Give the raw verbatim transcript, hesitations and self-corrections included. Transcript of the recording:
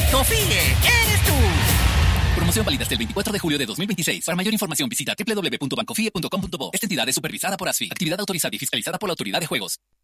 ¡Confíe! ¡Eres tú! Promoción válida hasta el veinticuatro de julio de dos mil veintiséis. Para mayor información visita doble u doble u doble u punto bancofie punto com punto bo. Esta entidad es supervisada por A S F I. Actividad autorizada y fiscalizada por la Autoridad de Juegos.